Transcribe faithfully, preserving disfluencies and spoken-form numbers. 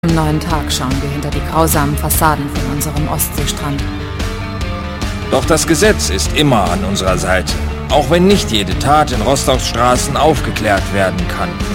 Am neuen Tag schauen wir hinter die grausamen Fassaden von unserem Ostseestrand. Doch das Gesetz ist immer an unserer Seite, auch wenn nicht jede Tat in Rostocks Straßen aufgeklärt werden kann.